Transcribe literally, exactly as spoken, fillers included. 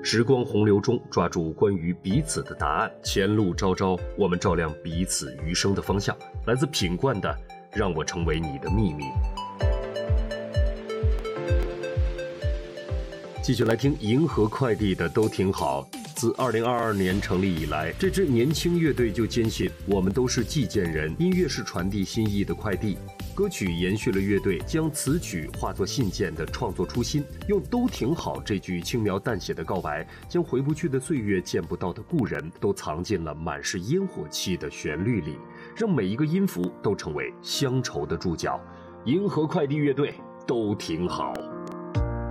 时光洪流中抓住关于彼此的答案，前路昭昭，我们照亮彼此余生的方向。来自品冠的让我成为你的秘密。继续来听银河快递的都挺好。自二零二二年成立以来，这支年轻乐队就坚信我们都是寄件人，音乐是传递心意的快递。歌曲延续了乐队将词曲化作信件的创作初心，用都挺好这句轻描淡写的告白，将回不去的岁月、见不到的故人都藏进了满是烟火气的旋律里，让每一个音符都成为乡愁的注脚。银河快递乐队都挺好。